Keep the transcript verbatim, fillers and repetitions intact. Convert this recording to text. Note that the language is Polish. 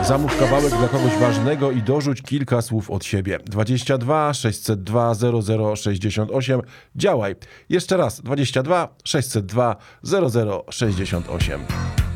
Zamów kawałek dla kogoś ważnego i dorzuć kilka słów od siebie. dwadzieścia dwa sześćset dwa zero zero sześćdziesiąt osiem. Działaj. Jeszcze raz. dwadzieścia dwa sześćset dwa zero zero sześćdziesiąt osiem.